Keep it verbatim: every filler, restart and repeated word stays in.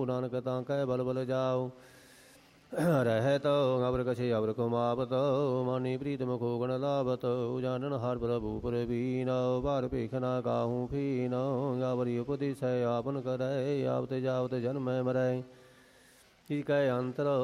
ਨਾਨਕ ਤਾਂ ਕਹਿ ਬਲ ਬਲ ਜਾਓ ਰਹਿਤ ਅਵਰ ਕਛੇ ਅਵਰ ਕੁਮਾਵਤ ਮਾਨੀ ਪ੍ਰੀਤਮ ਖੋਗਣ ਲਾਭਤ ਜਾਨਨ ਹਰ ਪ੍ਰਭੂ ਪ੍ਰਵੀਨ ਭਾਰ ਭੇਖ ਨਾ ਕਾਹੂ ਫੀਨ ਆਵਰੀ ਉਪਦੇਸੈ ਆਪਨ ਕਰੈ ਆਵਤ ਜਾਵਤ ਜਨਮੈ ਮਰੈ ਇਕੈ ਅੰਤਰ